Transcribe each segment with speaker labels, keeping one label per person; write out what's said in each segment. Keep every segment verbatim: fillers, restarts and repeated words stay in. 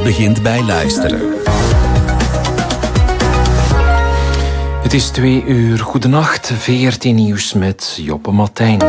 Speaker 1: begint bij luisteren.
Speaker 2: Het is twee uur. Goedenacht, V R T Nieuws met Joppe Matijn.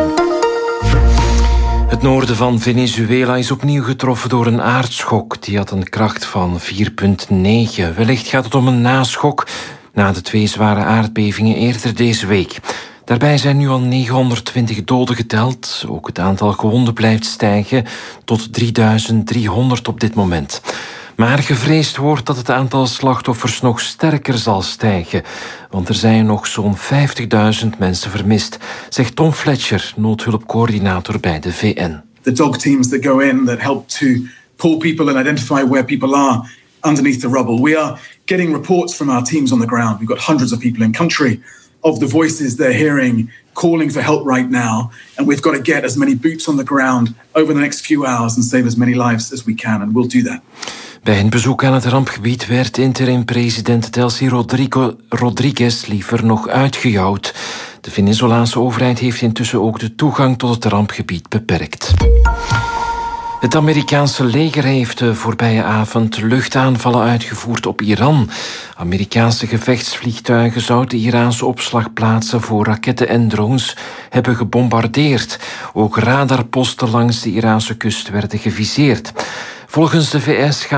Speaker 2: Het noorden van Venezuela is opnieuw getroffen door een aardschok. Die had een kracht van vier komma negen. Wellicht gaat het om een naschok na de twee zware aardbevingen eerder deze week. Daarbij zijn nu al negenhonderdtwintig doden geteld. Ook het aantal gewonden blijft stijgen tot drieduizend driehonderd op dit moment. Maar gevreesd wordt dat het aantal slachtoffers nog sterker zal stijgen. Want er zijn nog zo'n vijftigduizend mensen vermist, zegt Tom Fletcher, noodhulpcoördinator bij de V N.
Speaker 3: The dog teams that go in that help to pull people and identify where people are underneath the rubble. We are getting reports from our teams on the ground. We've got hundreds of people in country of the voices they're hearing calling for help right now. And we've got to get as many boots on the ground over the next few hours and save as many lives as we can. And we'll do that.
Speaker 2: Bij een bezoek aan het rampgebied werd interim-president Delcy Rodrigo Rodriguez liever nog uitgejouwd. De Venezolaanse overheid heeft intussen ook de toegang tot het rampgebied beperkt. Het Amerikaanse leger heeft de voorbije avond luchtaanvallen uitgevoerd op Iran. Amerikaanse gevechtsvliegtuigen zouden Iraanse opslagplaatsen voor raketten en drones hebben gebombardeerd. Ook radarposten langs de Iraanse kust werden geviseerd. Volgens de V S gaat